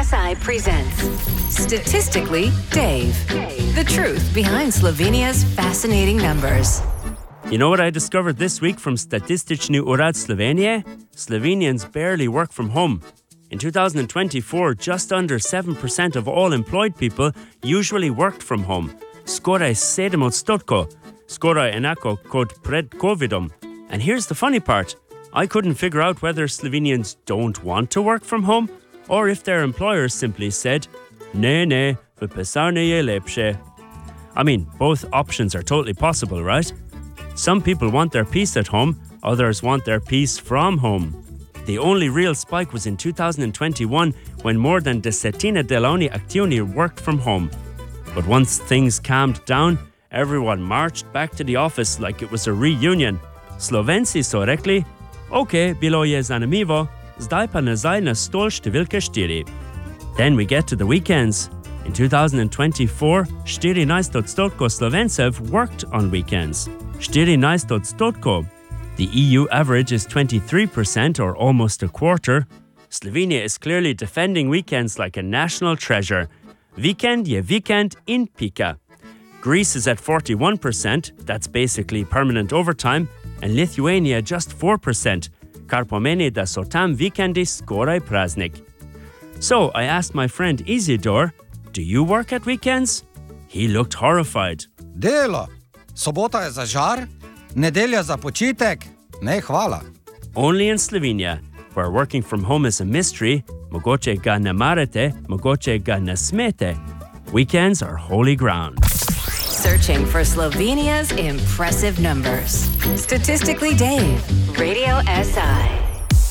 SI presents Statistically Dave. The truth behind Slovenia's fascinating numbers. You know what I discovered this week from Statistični urad Slovenije? Slovenians barely work from home. In 2024, just under 7% of all employed people usually worked from home. Skoraj 7%, skoraj enako kot pred Covidom. And here's the funny part. I couldn't figure out whether Slovenians don't want to work from home or if their employers simply said, ne, v pisarni je lepše. I mean, both options are totally possible, right? Some people want their peace at home, others want their peace from home. The only real spike was in 2021 when more than desetina delovni aktivni worked from home. But once things calmed down, everyone marched back to the office like it was a reunion. Slovenci so rekli, OK, bilo je zanimivo, zdaj pa nazaj na stol številka 4. Then we get to the weekends. In 2024, 14% Slovencev worked on weekends. 14%. The EU average is 23% or almost a quarter. Slovenia is clearly defending weekends like a national treasure. Vikend je vikend in pika. Greece is at 41%, that's basically permanent overtime, and Lithuania just 4%, kar pomeni da so tam vikendi skoraj praznik. So I asked my friend Isidor, do you work at weekends? He looked horrified. Delo. Sobota je za žar, nedelja za počitek. Ne, hvala. Only in Slovenia, where working from home is a mystery, mogoče ga ne marate, mogoče ga ne smete. Weekends are holy ground. Searching for Slovenia's impressive numbers. Statistically Dave, Radio SI.